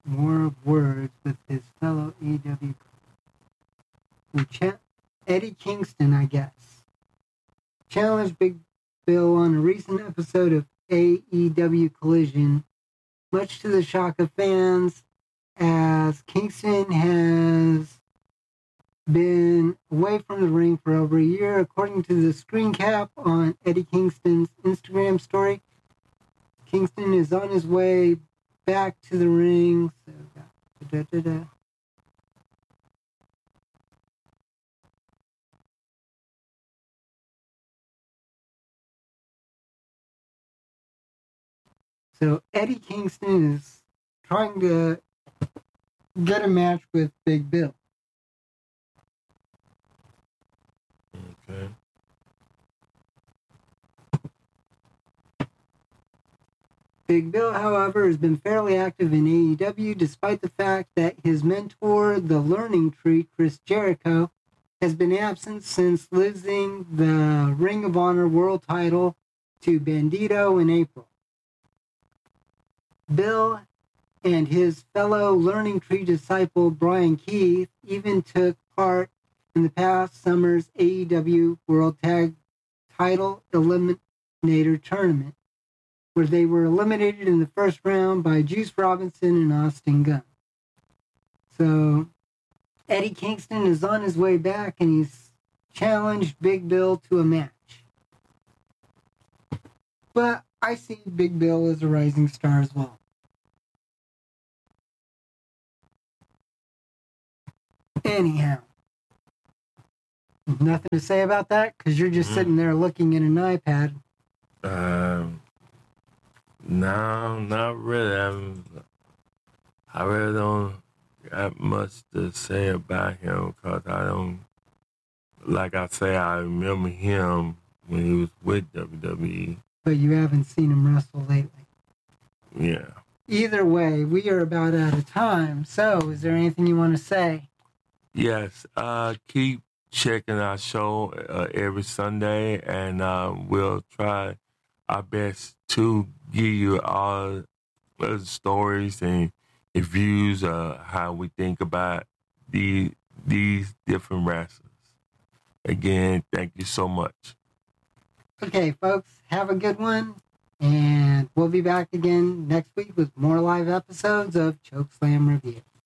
war of words with his fellow AEW. Eddie Kingston, I guess, challenged Big Bill on a recent episode of AEW Collision, much to the shock of fans, as Kingston has been away from the ring for over a year. According to the screen cap on Eddie Kingston's Instagram story, Kingston is on his way back to the ring. So Eddie Kingston is trying to get a match with Big Bill. Okay. Big Bill, however, has been fairly active in AEW, despite the fact that his mentor, the Learning Tree, Chris Jericho, has been absent since losing the Ring of Honor World title to Bandito in April. Bill and his fellow Learning Tree disciple, Brian Keith, even took part in the past summer's AEW World Tag Title Eliminator Tournament, where they were eliminated in the first round by Juice Robinson and Austin Gunn. So Eddie Kingston is on his way back, and he's challenged Big Bill to a match. But I see Big Bill as a rising star as well. Anyhow, nothing to say about that because you're just sitting there looking at an iPad. No, not really. I really don't have much to say about him because I don't, like I say, I remember him when he was with WWE. But you haven't seen him wrestle lately. Yeah. Either way, we are about out of time. So, is there anything you want to say? Yes. Keep checking our show every Sunday, and we'll try our best to give you all the stories and views of how we think about these different wrestlers. Again, thank you so much. Okay, folks, have a good one. And we'll be back again next week with more live episodes of Chokeslam Review.